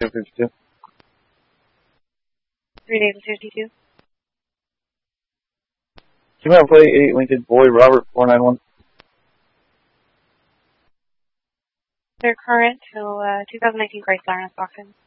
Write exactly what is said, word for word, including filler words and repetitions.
fifty-two. Three days and fifty-two. Can you play eight Lincoln Boy Robert four nine one? They're current till uh, two thousand nineteen Chrysler in Stockton.